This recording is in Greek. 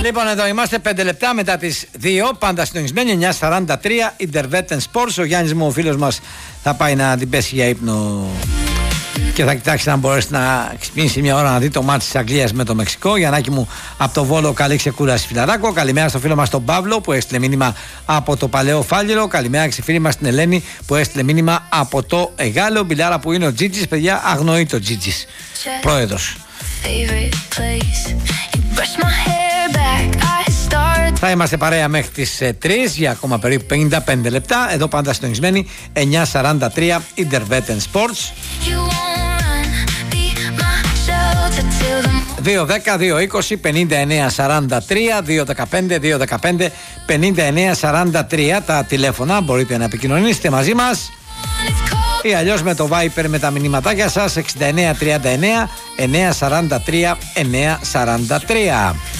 Λοιπόν, εδώ είμαστε 5 λεπτά μετά τις 2. Πάντα συντονισμένοι, 9:43. Intervetten Sports. Ο Γιάννης μου, ο φίλος μας, θα πάει να την πέσει για ύπνο και θα κοιτάξει να μπορέσει να ξυπνήσει μια ώρα να δει το μάτς της Αγγλίας με το Μεξικό. Γιαννάκη μου από το Βόλο, καλή ξεκούραση φιλαράκο. Καλημέρα στο φίλο μας τον Παύλο που έστειλε μήνυμα από το Παλαιό Φάλιρο. Καλημέρα και στη φίλη μας την Ελένη που έστειλε μήνυμα από το Εγάλεο. Μπιλάρα που είναι ο Τζίτζης, παιδιά, αγνοεί το Τζίτζης πρόεδρος. Θα είμαστε παρέα μέχρι τις 3 για ακόμα περίπου 55 λεπτά. Εδώ πάντα συντονισμένοι, 9:43 Intervetten Sports. 2-10-2-20-59-43, 2-15-2-15-59-43 τα τηλέφωνα, μπορείτε να επικοινωνήσετε μαζί μας ή αλλιώς με το Viper με τα μηνυματάκια σας 6939 943 943.